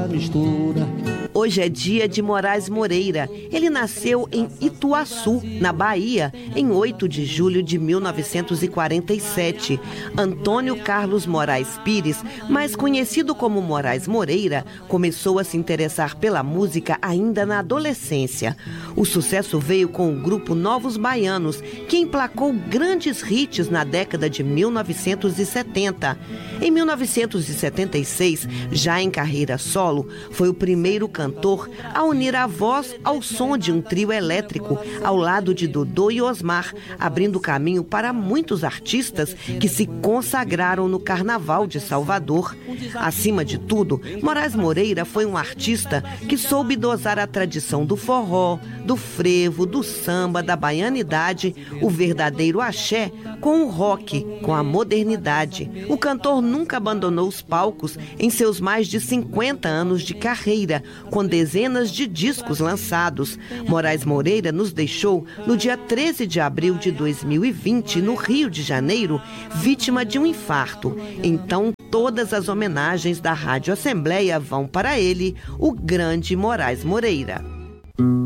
essa mistura. Hoje é dia de Moraes Moreira. Ele nasceu em Ituaçu, na Bahia, em 8 de julho de 1947. Antônio Carlos Moraes Pires, mais conhecido como Moraes Moreira, começou a se interessar pela música ainda na adolescência. O sucesso veio com o grupo Novos Baianos, que emplacou grandes hits na década de 1970. Em 1976, já em carreira solo, foi o primeiro cantor a unir a voz ao som de um trio elétrico, ao lado de Dodô e Osmar, abrindo caminho para muitos artistas que se consagraram no Carnaval de Salvador. Acima de tudo, Moraes Moreira foi um artista que soube dosar a tradição do forró, do frevo, do samba, da baianidade, o verdadeiro axé, com o rock, com a modernidade. O cantor nunca abandonou os palcos em seus mais de 50 anos de carreira, com dezenas de discos lançados. Moraes Moreira nos deixou no dia 13 de abril de 2020, no Rio de Janeiro, vítima de um infarto. Então, todas as homenagens da Rádio Assembleia vão para ele, o grande Moraes Moreira.